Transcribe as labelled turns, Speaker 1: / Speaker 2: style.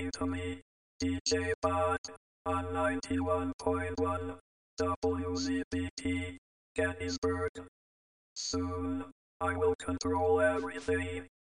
Speaker 1: to me, DJ Bot, on 91.1 WZBT, Gettysburg. Soon, I will control everything.